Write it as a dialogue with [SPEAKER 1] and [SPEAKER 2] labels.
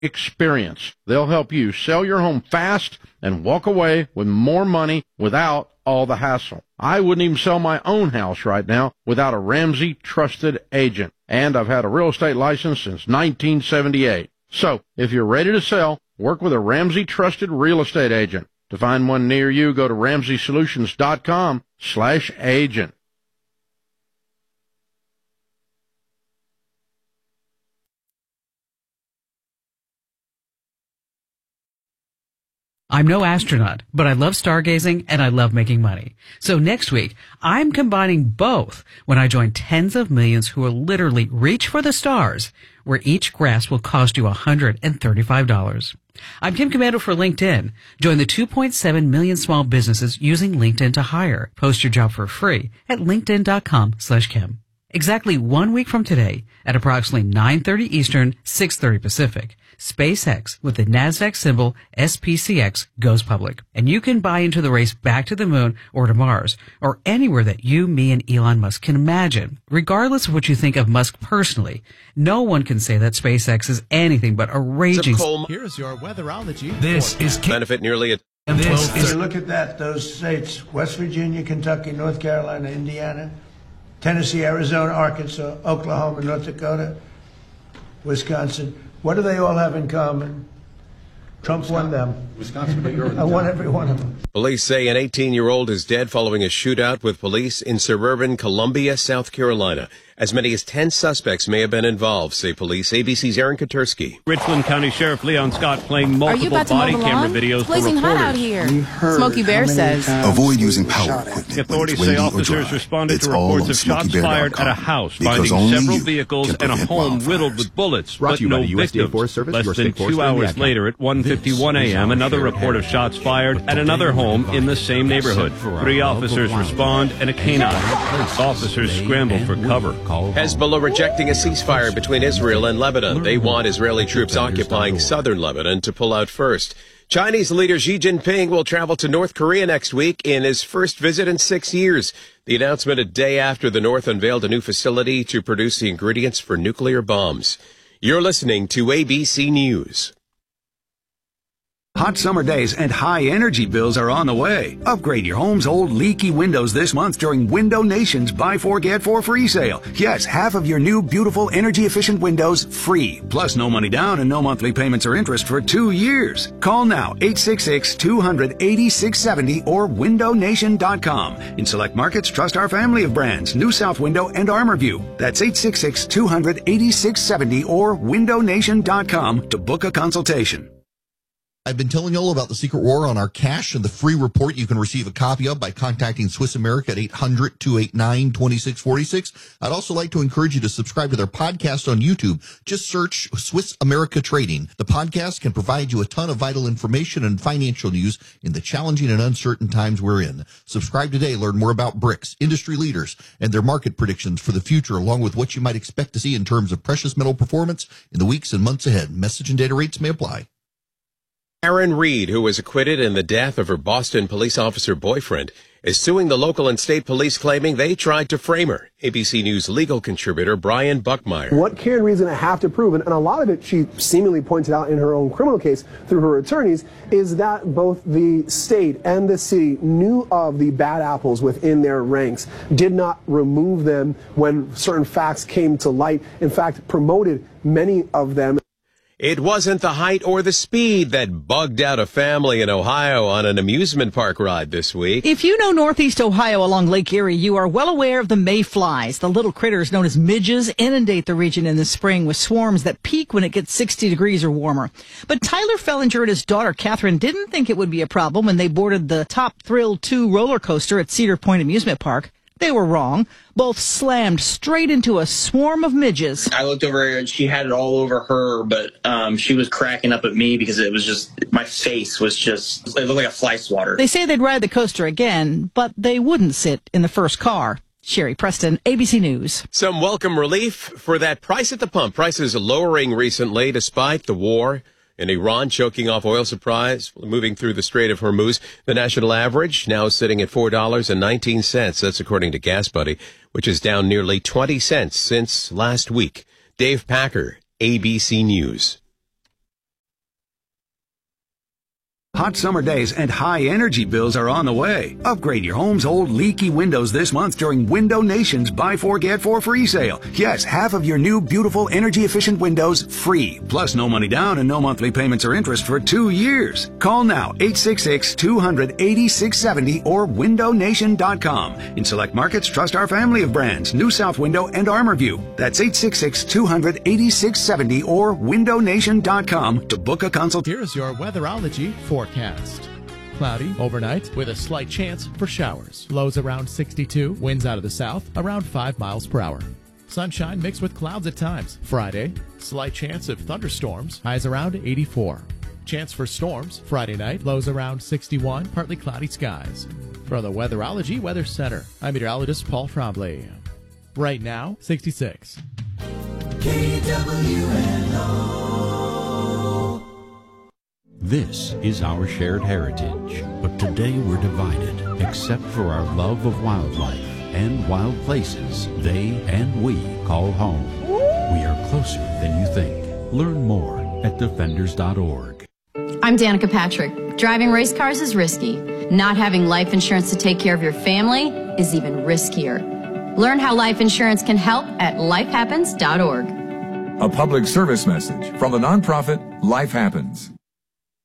[SPEAKER 1] Experience. They'll help you sell your home fast and walk away with more money without all the hassle. I wouldn't even sell my own house right now without a Ramsey trusted agent. And I've had a real estate license since 1978. So, if you're ready to sell, work with a Ramsey trusted real estate agent. To find one near you, go to RamseySolutions.com/agent.
[SPEAKER 2] I'm no astronaut, but I love stargazing and I love making money. So next week, I'm combining both when I join tens of millions who will literally reach for the stars, where each grasp will cost you $135. I'm Kim Komando for LinkedIn. Join the 2.7 million small businesses using LinkedIn to hire. Post your job for free at linkedin.com/Kim. Exactly 1 week from today, at approximately 9:30 Eastern, 6:30 Pacific, SpaceX with the NASDAQ symbol SPCX goes public. And you can buy into the race back to the moon or to Mars or anywhere that you, me, and Elon Musk can imagine. Regardless of what you think of Musk personally, no one can say that SpaceX is anything but a raging...
[SPEAKER 3] Here's your weatherology.
[SPEAKER 4] This is...
[SPEAKER 5] Benefit nearly...
[SPEAKER 6] Look at that, those states, West Virginia, Kentucky, North Carolina, Indiana, Tennessee, Arizona, Arkansas, Oklahoma, North Dakota, Wisconsin. What do they all have in common? Trump won them.
[SPEAKER 3] Wisconsin, but you're
[SPEAKER 6] I won every one of them.
[SPEAKER 5] Police say an 18-year-old is dead following a shootout with police in suburban Columbia, South Carolina. As many as 10 suspects may have been involved, say police. ABC's Aaron Katursky.
[SPEAKER 7] Richland County Sheriff Leon Scott playing multiple body camera videos for
[SPEAKER 8] Blazing hot out
[SPEAKER 7] reporters.
[SPEAKER 8] here. Smokey Bear says.
[SPEAKER 9] Avoid using power equipment.
[SPEAKER 7] Authorities say officers responded to reports of shots fired at a house, finding several vehicles and a home riddled with bullets, but no victims. Less than 2 hours later, at 1:51 a.m., another report of shots fired at another home in the same neighborhood. 3 officers respond and a canine. Officers scramble for cover.
[SPEAKER 5] Hezbollah rejecting a ceasefire between Israel and Lebanon. They want Israeli troops occupying southern Lebanon to pull out first. Chinese leader Xi Jinping will travel to North Korea next week in his first visit in 6 years. The announcement a day after the North unveiled a new facility to produce the ingredients for nuclear bombs. You're listening to ABC News.
[SPEAKER 4] Hot summer days and high energy bills are on the way. Upgrade your home's old leaky windows this month during Window Nation's Buy 4 Get 4 free sale. Yes, half of your new beautiful energy efficient windows free. Plus no money down and no monthly payments or interest for 2 years. Call now 866-200-8670 or windownation.com. In select markets, trust our family of brands, New South Window and ArmorView. That's 866-200-8670 or windownation.com to book a consultation.
[SPEAKER 10] I've been telling you all about the Secret War on our cash and the free report you can receive a copy of by contacting Swiss America at 800-289-2646. I'd also like to encourage you to subscribe to their podcast on YouTube. Just search Swiss America Trading. The podcast can provide you a ton of vital information and financial news in the challenging and uncertain times we're in. Subscribe today. Learn more about BRICS, industry leaders, and their market predictions for the future, along with what you might expect to see in terms of precious metal performance in the weeks and months ahead. Message and data rates may apply.
[SPEAKER 5] Karen Reed, who was acquitted in the death of her Boston police officer boyfriend, is suing the local and state police, claiming they tried to frame her. ABC News legal contributor Brian Buckmeyer.
[SPEAKER 11] What Karen Reed's going to have to prove, and a lot of it she seemingly pointed out in her own criminal case through her attorneys, is that both the state and the city knew of the bad apples within their ranks, did not remove them when certain facts came to light, in fact, promoted many of them.
[SPEAKER 5] It wasn't the height or the speed that bugged out a family in Ohio on an amusement park ride this week.
[SPEAKER 12] If you know Northeast Ohio along Lake Erie, you are well aware of the mayflies. The little critters known as midges inundate the region in the spring with swarms that peak when it gets 60 degrees or warmer. But Tyler Fellinger and his daughter Catherine didn't think it would be a problem when they boarded the Top Thrill 2 roller coaster at Cedar Point Amusement Park. They were wrong. Both slammed straight into a swarm of midges.
[SPEAKER 13] I looked over her and she had it all over her, but she was cracking up at me because it was just, my face was just, it looked like a fly swatter.
[SPEAKER 12] They say they'd ride the coaster again, but they wouldn't sit in the first car. Sherry Preston, ABC News.
[SPEAKER 5] Some welcome relief for that price at the pump. Prices lowering recently despite the war in Iran choking off oil supplies moving through the Strait of Hormuz. The national average now sitting at $4.19. That's according to GasBuddy, which is down nearly 20 cents since last week. Dave Packer, ABC News.
[SPEAKER 4] Hot summer days and high energy bills are on the way. Upgrade your home's old leaky windows this month during Window Nation's Buy 4 Get 4 free sale. Yes, half of your new beautiful energy efficient windows free. Plus no money down and no monthly payments or interest for 2 years. Call now 866-200-8670 or windownation.com. In select markets, trust our family of brands, New South Window and ArmorView. That's 866-200-8670 or windownation.com to book a consult.
[SPEAKER 3] Here's your weatherology forecast. Cloudy overnight with a slight chance for showers. Lows around 62, winds out of the south around 5 miles per hour. Sunshine mixed with clouds at times. Friday, slight chance of thunderstorms, highs around 84. Chance for storms Friday night, lows around 61, partly cloudy skies. From the Weatherology Weather Center, I'm meteorologist Paul Trombley. Right now, 66.
[SPEAKER 8] KWNO. This is our shared heritage, but today we're divided, except for our love of wildlife and wild places they and we call home. We are closer than you think. Learn more at defenders.org.
[SPEAKER 14] I'm Danica Patrick. Driving race cars is risky. Not having life insurance to take care of your family is even riskier. Learn how life insurance can help at lifehappens.org.
[SPEAKER 15] A public service message from the nonprofit Life Happens.